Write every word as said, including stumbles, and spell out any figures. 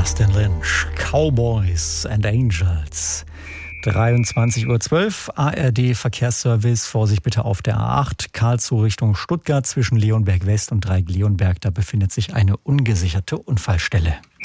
Justin Lynch, Cowboys and Angels. dreiundzwanzig Uhr zwölf, A R D Verkehrsservice, Vorsicht bitte auf der A acht, Karlsruhe Richtung Stuttgart zwischen Leonberg West und Dreieck Leonberg, da befindet sich eine ungesicherte Unfallstelle.